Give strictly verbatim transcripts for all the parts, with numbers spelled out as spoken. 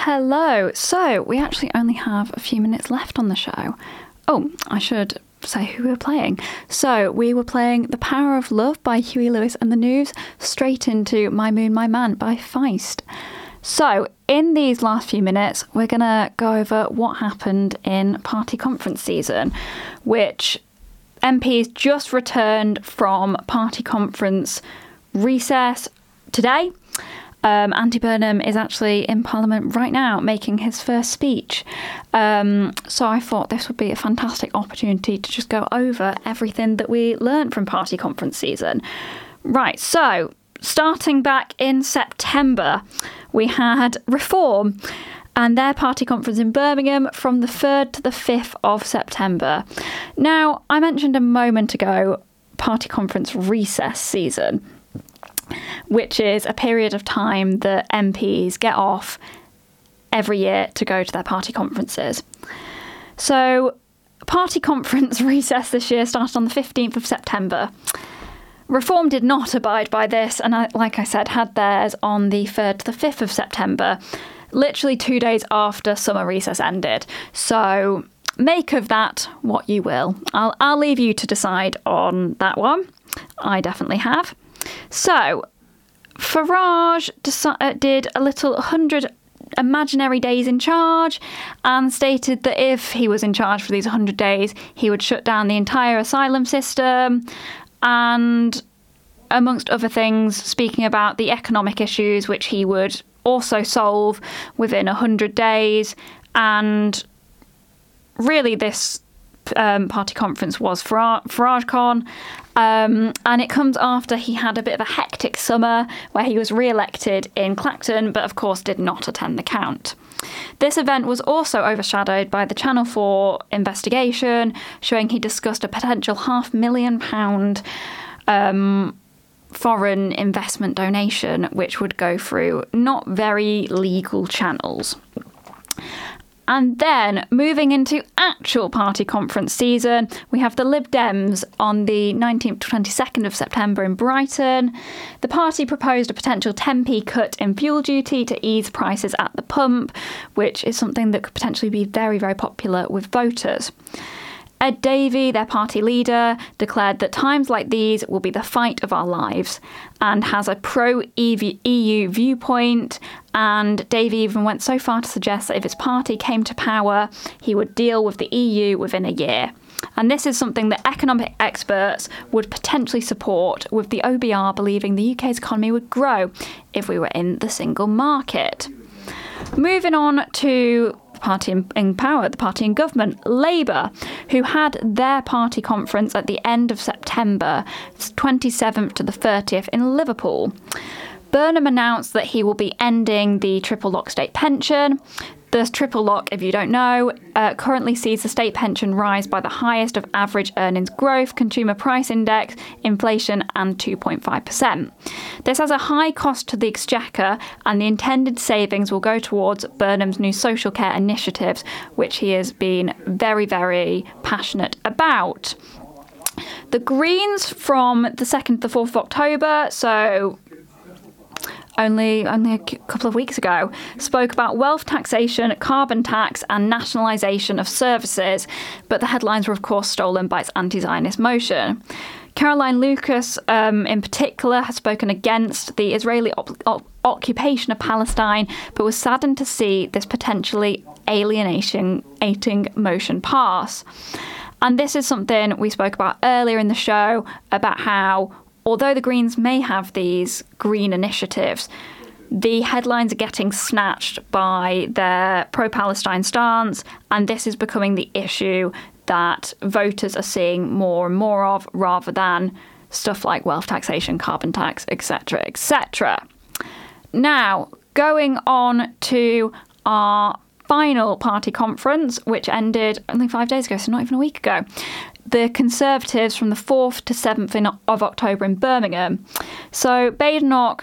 hello. So, we actually only have a few minutes left on the show. Oh, I should say who we were playing. So, we were playing The Power of Love by Huey Lewis and the News, straight into My Moon, My Man by Feist. So, in these last few minutes, we're going to go over what happened in party conference season, which M Ps just returned from party conference recess today. Um, Andy Burnham is actually in Parliament right now making his first speech. Um, so I thought this would be a fantastic opportunity to just go over everything that we learned from party conference season. Right, so starting back in September, we had Reform and their party conference in Birmingham from the third to the fifth of September. Now, I mentioned a moment ago party conference recess season, which is a period of time that M Ps get off every year to go to their party conferences. So, party conference recess this year started on the fifteenth of September. Reform did not abide by this, and I, like I said, had theirs on the third to the fifth of September, literally two days after summer recess ended. So, make of that what you will. I'll, I'll leave you to decide on that one. I definitely have. So, Farage deci- did a little one hundred imaginary days in charge and stated that if he was in charge for these one hundred days, he would shut down the entire asylum system and, amongst other things, speaking about the economic issues which he would also solve within one hundred days. And really this Um, party conference was Farage, FarageCon, um, and it comes after he had a bit of a hectic summer where he was re-elected in Clacton, but of course did not attend the count. This event was also overshadowed by the Channel four investigation, showing he discussed a potential half million pound um, foreign investment donation, which would go through not very legal channels. And then, moving into actual party conference season, we have the Lib Dems on the nineteenth to twenty-second of September in Brighton. The party proposed a potential ten p cut in fuel duty to ease prices at the pump, which is something that could potentially be very, very popular with voters. Ed Davey, their party leader, declared that times like these will be the fight of our lives and has a pro-E U viewpoint. And Davey even went so far to suggest that if his party came to power, he would deal with the E U within a year. And this is something that economic experts would potentially support, with the O B R believing the U K's economy would grow if we were in the single market. Moving on to the party in, in power, the party in government, Labour, who had their party conference at the end of September, twenty-seventh to the thirtieth in Liverpool. Burnham announced that he will be ending the triple lock state pension. The triple lock, if you don't know, uh, currently sees the state pension rise by the highest of average earnings growth, consumer price index, inflation, and two point five percent. This has a high cost to the exchequer, and the intended savings will go towards Burnham's new social care initiatives, which he has been very, very passionate about. The Greens from the second to the fourth of October, so Only, only a couple of weeks ago, spoke about wealth taxation, carbon tax and nationalisation of services, but the headlines were of course stolen by its anti-Zionist motion. Caroline Lucas, um, in particular, has spoken against the Israeli op- op- occupation of Palestine, but was saddened to see this potentially alienating motion pass. And this is something we spoke about earlier in the show, about how although the Greens may have these green initiatives, the headlines are getting snatched by their pro-Palestine stance, and this is becoming the issue that voters are seeing more and more of, rather than stuff like wealth taxation, carbon tax, et cetera, et cetera. Now, going on to our final party conference, which ended only five days ago, so not even a week ago. The Conservatives from the fourth to seventh in, of October in Birmingham. So Badenoch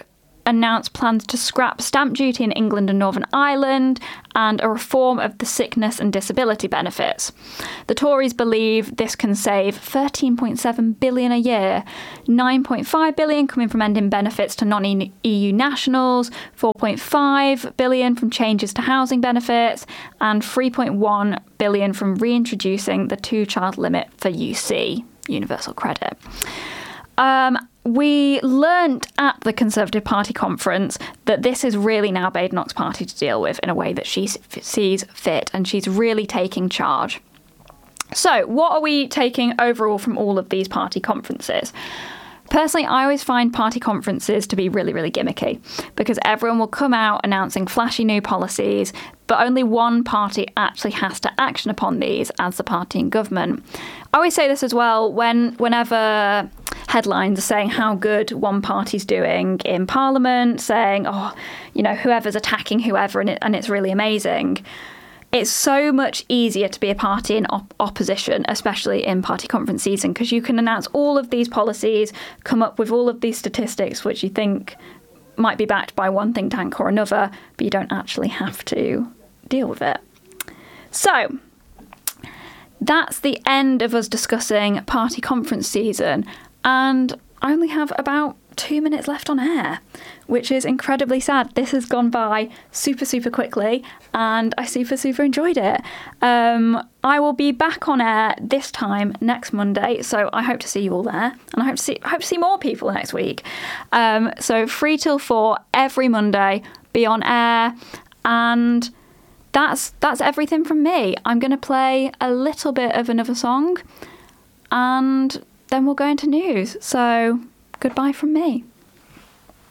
announced plans to scrap stamp duty in England and Northern Ireland and a reform of the sickness and disability benefits. The Tories believe this can save thirteen point seven billion pounds a year, nine point five billion pounds coming from ending benefits to non-E U nationals, four point five billion pounds from changes to housing benefits, and three point one billion pounds from reintroducing the two-child limit for U C, Universal Credit. Um, we learnt at the Conservative Party conference that this is really now Badenoch's party to deal with in a way that she sees fit, and she's really taking charge. So, what are we taking overall from all of these party conferences? Personally, I always find party conferences to be really, really gimmicky because everyone will come out announcing flashy new policies, but only one party actually has to action upon these as the party in government. I always say this as well when whenever headlines are saying how good one party's doing in Parliament, saying, oh, you know, whoever's attacking whoever and, it, and it's really amazing. It's so much easier to be a party in op- opposition, especially in party conference season, because you can announce all of these policies, come up with all of these statistics which you think might be backed by one think tank or another, but you don't actually have to deal with it. So that's the end of us discussing party conference season, and I only have about two minutes left on air, which is incredibly sad. This has gone by super, super quickly, and I super, super enjoyed it. Um, I will be back on air this time next Monday, so I hope to see you all there, and I hope to see, I hope to see more people next week. Um, so three till four every Monday, be on air, and that's that's everything from me. I'm going to play a little bit of another song, and then we'll go into news. So goodbye from me.